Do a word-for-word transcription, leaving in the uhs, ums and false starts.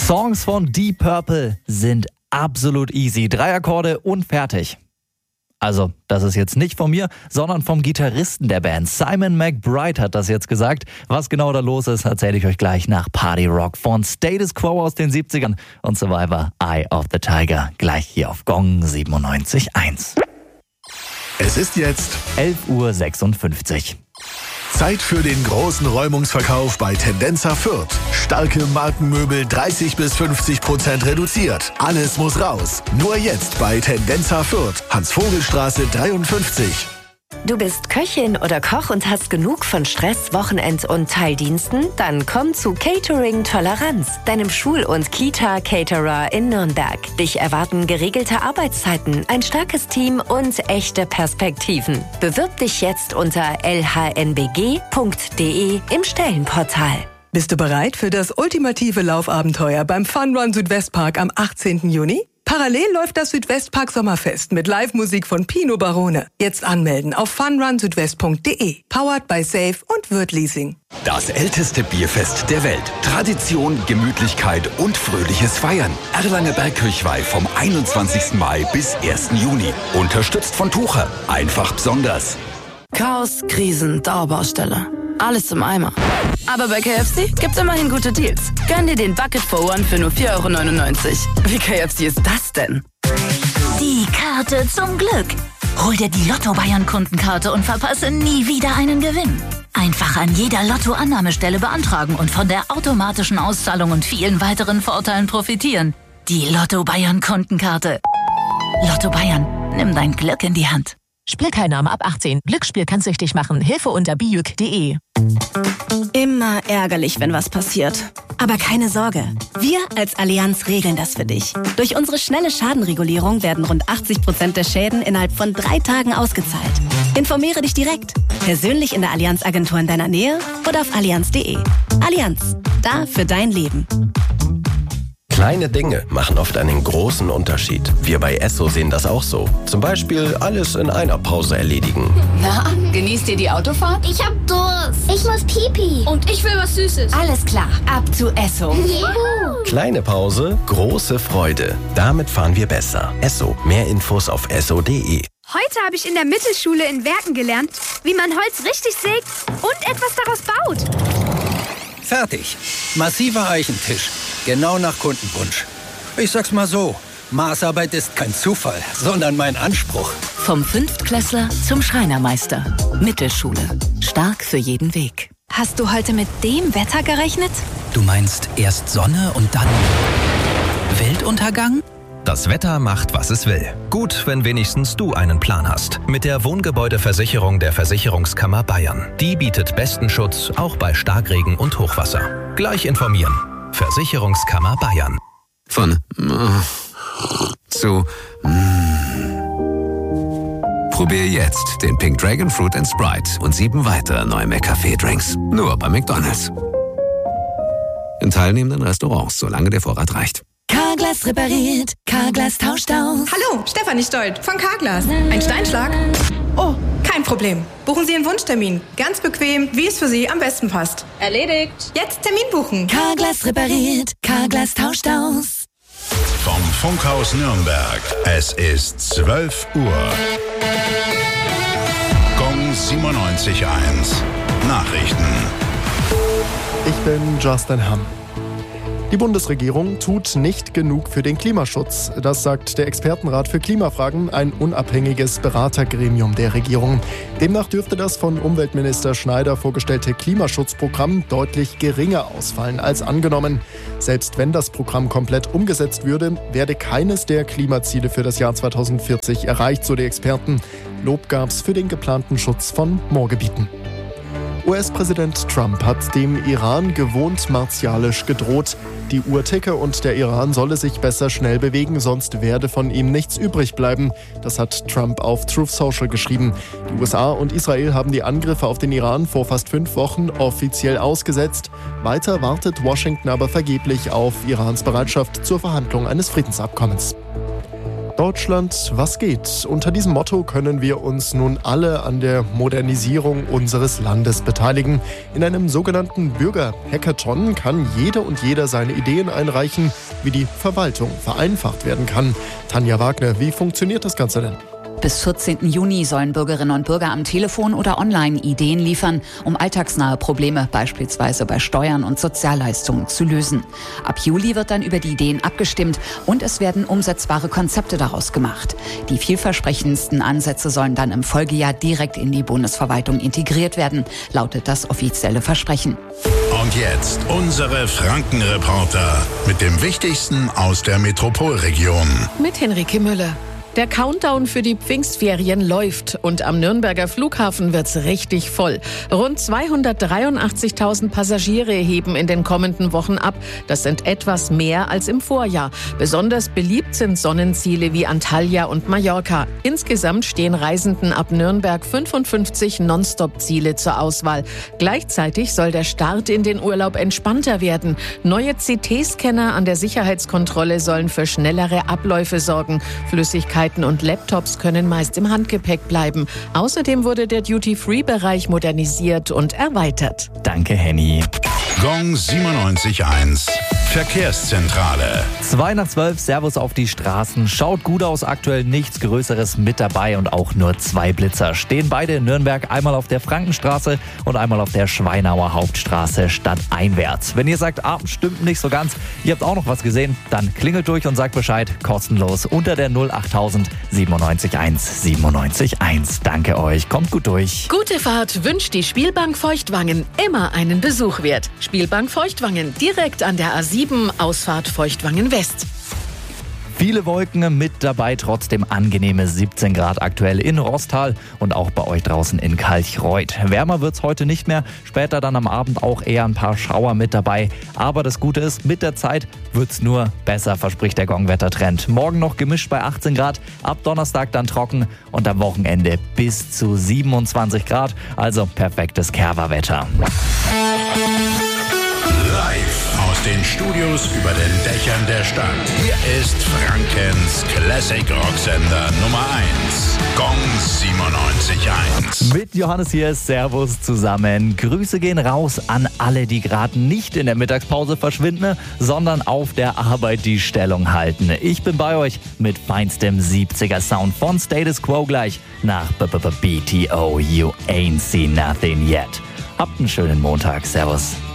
Songs von Deep Purple sind absolut easy. Drei Akkorde und fertig. Also, das ist jetzt nicht von mir, sondern vom Gitarristen der Band. Simon McBride hat das jetzt gesagt. Was genau da los ist, erzähle ich euch gleich nach Party Rock von Status Quo aus den siebzigern und Survivor Eye of the Tiger. Gleich hier auf Gong siebenundneunzig Komma eins. Es ist jetzt elf Uhr sechsundfünfzig. Zeit für den großen Räumungsverkauf bei Tendenza Fürth. Starke Markenmöbel dreißig bis fünfzig Prozent reduziert. Alles muss raus. Nur jetzt bei Tendenza Fürth. Hans-Vogel-Straße dreiundfünfzig. Du bist Köchin oder Koch und hast genug von Stress, Wochenend- und Teildiensten? Dann komm zu Catering Toleranz, deinem Schul- und Kita-Caterer in Nürnberg. Dich erwarten geregelte Arbeitszeiten, ein starkes Team und echte Perspektiven. Bewirb dich jetzt unter l h n b g punkt d e im Stellenportal. Bist du bereit für das ultimative Laufabenteuer beim Fun Run Südwestpark am achtzehnten Juni? Parallel läuft das Südwestpark Sommerfest mit Live-Musik von Pino Barone. Jetzt anmelden auf fun run südwest punkt d e. Powered by Safe und Würth Leasing. Das älteste Bierfest der Welt. Tradition, Gemütlichkeit und fröhliches Feiern. Erlanger Bergkirchweih vom einundzwanzigsten Mai bis ersten Juni. Unterstützt von Tucher. Einfach besonders. Chaos, Krisen, Dauerbaustelle. Alles im Eimer. Aber bei K F C gibt's immerhin gute Deals. Gönn dir den Bucket for One für nur vier Euro neunundneunzig. Wie K F C ist das denn? Die Karte zum Glück. Hol dir die Lotto-Bayern-Kundenkarte und verpasse nie wieder einen Gewinn. Einfach an jeder Lotto-Annahmestelle beantragen und von der automatischen Auszahlung und vielen weiteren Vorteilen profitieren. Die Lotto-Bayern-Kundenkarte. Lotto Bayern, nimm dein Glück in die Hand. Spielteilnahme ab achtzehn. Glücksspiel kann süchtig machen. Hilfe unter bijuk punkt d e. Immer ärgerlich, wenn was passiert. Aber keine Sorge. Wir als Allianz regeln das für dich. Durch unsere schnelle Schadenregulierung werden rund achtzig Prozent der Schäden innerhalb von drei Tagen ausgezahlt. Informiere dich direkt. Persönlich in der Allianz-Agentur in deiner Nähe oder auf allianz punkt d e. Allianz. Da für dein Leben. Kleine Dinge machen oft einen großen Unterschied. Wir bei Esso sehen das auch so. Zum Beispiel alles in einer Pause erledigen. Na, genießt ihr die Autofahrt? Ich hab Durst. Ich muss Pipi. Und ich will was Süßes. Alles klar, ab zu Esso. Juhu. Kleine Pause, große Freude. Damit fahren wir besser. Esso. Mehr Infos auf esso punkt d e. Heute habe ich in der Mittelschule in Werken gelernt, wie man Holz richtig sägt und etwas daraus baut. Fertig. Massiver Eichentisch. Genau nach Kundenwunsch. Ich sag's mal so, Maßarbeit ist kein Zufall, sondern mein Anspruch. Vom Fünftklässler zum Schreinermeister. Mittelschule. Stark für jeden Weg. Hast du heute mit dem Wetter gerechnet? Du meinst erst Sonne und dann Weltuntergang? Das Wetter macht, was es will. Gut, wenn wenigstens du einen Plan hast. Mit der Wohngebäudeversicherung der Versicherungskammer Bayern. Die bietet besten Schutz, auch bei Starkregen und Hochwasser. Gleich informieren. Versicherungskammer Bayern. Von zu Probier jetzt den Pink Dragon Fruit and Sprite und sieben weitere neue McCafé-Drinks. Nur bei McDonald's. In teilnehmenden Restaurants, solange der Vorrat reicht. Carglass repariert, Carglass tauscht aus. Hallo, Stefanie Stolt von Carglass. Ein Steinschlag? Oh, kein Problem. Buchen Sie einen Wunschtermin. Ganz bequem, wie es für Sie am besten passt. Erledigt. Jetzt Termin buchen. Carglass repariert, Carglass tauscht aus. vom Funkhaus Nürnberg. Es ist zwölf Uhr. Gong siebenundneunzig Komma eins. Nachrichten. Ich bin Justin Hamm. Die Bundesregierung tut nicht genug für den Klimaschutz. Das sagt der Expertenrat für Klimafragen, ein unabhängiges Beratergremium der Regierung. Demnach dürfte das von Umweltminister Schneider vorgestellte Klimaschutzprogramm deutlich geringer ausfallen als angenommen. Selbst wenn das Programm komplett umgesetzt würde, werde keines der Klimaziele für das Jahr zweitausendvierzig erreicht, so die Experten. Lob gab's für den geplanten Schutz von Moorgebieten. U S-Präsident Trump hat dem Iran gewohnt martialisch gedroht. Die Uhrticke und der Iran solle sich besser schnell bewegen, sonst werde von ihm nichts übrig bleiben. Das hat Trump auf Truth Social geschrieben. Die U S A und Israel haben die Angriffe auf den Iran vor fast fünf Wochen offiziell ausgesetzt. Weiter wartet Washington aber vergeblich auf Irans Bereitschaft zur Verhandlung eines Friedensabkommens. Deutschland, was geht? Unter diesem Motto können wir uns nun alle an der Modernisierung unseres Landes beteiligen. In einem sogenannten Bürger-Hackathon kann jede und jeder seine Ideen einreichen, wie die Verwaltung vereinfacht werden kann. Tanja Wagner, wie funktioniert das Ganze denn? Bis vierzehnten Juni sollen Bürgerinnen und Bürger am Telefon oder online Ideen liefern, um alltagsnahe Probleme, beispielsweise bei Steuern und Sozialleistungen, zu lösen. Ab Juli wird dann über die Ideen abgestimmt und es werden umsetzbare Konzepte daraus gemacht. Die vielversprechendsten Ansätze sollen dann im Folgejahr direkt in die Bundesverwaltung integriert werden, lautet das offizielle Versprechen. Und jetzt unsere Franken-Reporter mit dem Wichtigsten aus der Metropolregion. Mit Henrike Müller. Der Countdown für die Pfingstferien läuft und am Nürnberger Flughafen wird's richtig voll. Rund zweihundertdreiundachtzigtausend Passagiere heben in den kommenden Wochen ab. Das sind etwas mehr als im Vorjahr. Besonders beliebt sind Sonnenziele wie Antalya und Mallorca. Insgesamt stehen Reisenden ab Nürnberg fünfundfünfzig Nonstop-Ziele zur Auswahl. Gleichzeitig soll der Start in den Urlaub entspannter werden. Neue C T-Scanner an der Sicherheitskontrolle sollen für schnellere Abläufe sorgen. Flüssigkeit und Laptops können meist im Handgepäck bleiben. Außerdem wurde der Duty-Free-Bereich modernisiert und erweitert. Danke, Henny. Gong siebenundneunzig Komma eins. Verkehrszentrale. Zwei nach zwölf, Servus auf die Straßen. Schaut gut aus, aktuell nichts Größeres mit dabei und auch nur zwei Blitzer. Stehen beide in Nürnberg, einmal auf der Frankenstraße und einmal auf der Schweinauer Hauptstraße stadteinwärts. Wenn ihr sagt, ah, stimmt nicht so ganz, ihr habt auch noch was gesehen, dann klingelt durch und sagt Bescheid, kostenlos unter der null achttausend siebenundneunzig eins siebenundneunzig eins. Danke euch, kommt gut durch. Gute Fahrt wünscht die Spielbank Feuchtwangen. Immer einen Besuch wert. Spielbank Feuchtwangen, direkt an der A sieben, Ausfahrt Feuchtwangen West. Viele Wolken mit dabei, trotzdem angenehme siebzehn Grad aktuell in Rostal und auch bei euch draußen in Kalchreuth. Wärmer wird's heute nicht mehr, später dann am Abend auch eher ein paar Schauer mit dabei. Aber das Gute ist, mit der Zeit wird's nur besser, verspricht der Gong-Wettertrend. Morgen noch gemischt bei achtzehn Grad, ab Donnerstag dann trocken und am Wochenende bis zu siebenundzwanzig Grad. Also perfektes Kerwa-Wetter. Live aus den Studios über den Dächern der Stadt. Hier ist Frankens Classic Rocksender Nummer eins. Gong siebenundneunzig Komma eins. Mit Johannes hier, Servus zusammen. Grüße gehen raus an alle, die gerade nicht in der Mittagspause verschwinden, sondern auf der Arbeit die Stellung halten. Ich bin bei euch mit feinstem siebziger Sound von Status Quo gleich nach B T O. You ain't seen nothing yet. Habt einen schönen Montag. Servus.